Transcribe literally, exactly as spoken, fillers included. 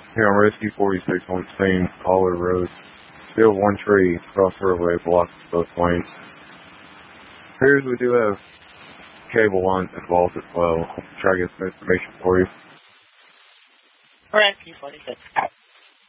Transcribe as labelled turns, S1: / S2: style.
S1: Here on Rescue forty-six on scene, Pollard Road. Still one tree across the roadway blocks both lanes. Appears we do have cable lines involved as well. I'll try to get some information for you.
S2: Rescue forty-six.